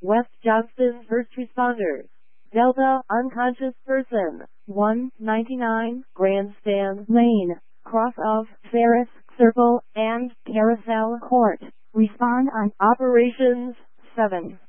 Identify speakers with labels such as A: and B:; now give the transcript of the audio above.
A: West Johnston first responders. Delta unconscious person. 199 Grandstand Lane, cross of Ferris Circle and Carousel Court. Respond on Operations 7.